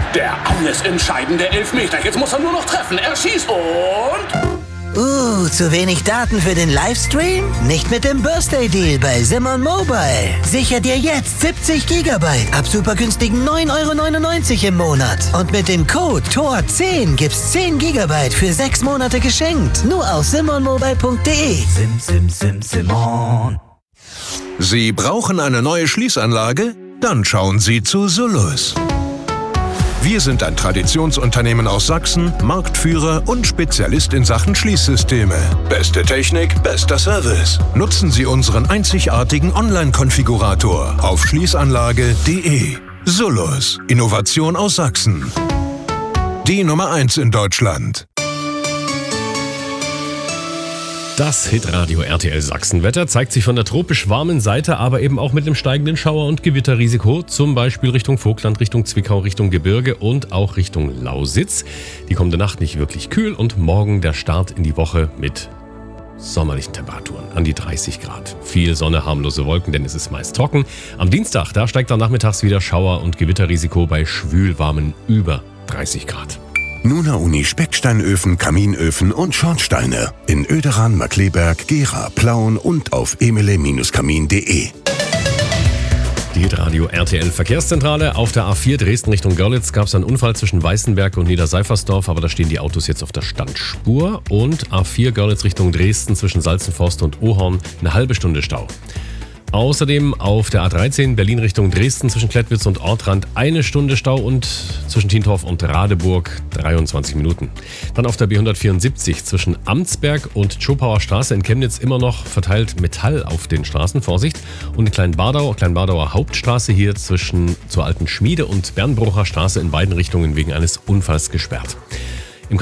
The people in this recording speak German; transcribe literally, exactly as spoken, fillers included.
Der alles entscheidende Elfmeter. Jetzt muss er nur noch treffen. Er schießt und... Uh, zu wenig Daten für den Livestream? Nicht mit dem Birthday Deal bei Simon Mobile. Sicher dir jetzt siebzig Gigabyte ab super günstigen neun Euro neunundneunzig im Monat. Und mit dem Code T O R zehn gibt's zehn Gigabyte für sechs Monate geschenkt. Nur auf simon mobile punkt de. Sim, sim, sim, Simon. Sie brauchen eine neue Schließanlage? Dann schauen Sie zu Solus. Wir sind ein Traditionsunternehmen aus Sachsen, Marktführer und Spezialist in Sachen Schließsysteme. Beste Technik, bester Service. Nutzen Sie unseren einzigartigen Online-Konfigurator auf schließanlage punkt de. Solus, Innovation aus Sachsen. Die Nummer eins in Deutschland. Das Hitradio R T L Sachsenwetter zeigt sich von der tropisch warmen Seite, aber eben auch mit einem steigenden Schauer- und Gewitterrisiko, zum Beispiel Richtung Vogtland, Richtung Zwickau, Richtung Gebirge und auch Richtung Lausitz. Die kommende Nacht nicht wirklich kühl und morgen der Start in die Woche mit sommerlichen Temperaturen an die dreißig Grad. Viel Sonne, harmlose Wolken, denn es ist meist trocken. Am Dienstag, da steigt dann nachmittags wieder Schauer- und Gewitterrisiko bei schwülwarmen über dreißig Grad. Nuna Uni Specksteinöfen, Kaminöfen und Schornsteine in Oederan, Markkleeberg, Gera, Plauen und auf emile Bindestrich kamin punkt de. Die Hitradio R T L Verkehrszentrale. Auf der A vier Dresden Richtung Görlitz gab es einen Unfall zwischen Weißenberg und Niederseifersdorf, aber da stehen die Autos jetzt auf der Standspur. Und A vier Görlitz Richtung Dresden zwischen Salzenforst und Ohorn eine halbe Stunde Stau. Außerdem auf der A dreizehn Berlin Richtung Dresden zwischen Klettwitz und Ortrand eine Stunde Stau und zwischen Tientorf und Radeburg dreiundzwanzig Minuten. Dann auf der B hundertvierundsiebzig zwischen Amtsberg und Tschopauer Straße in Chemnitz immer noch verteilt Metall auf den Straßen, Vorsicht. Und in Kleinbadau, Kleinbadauer Hauptstraße hier zwischen zur Alten Schmiede und Bernbrucher Straße in beiden Richtungen wegen eines Unfalls gesperrt.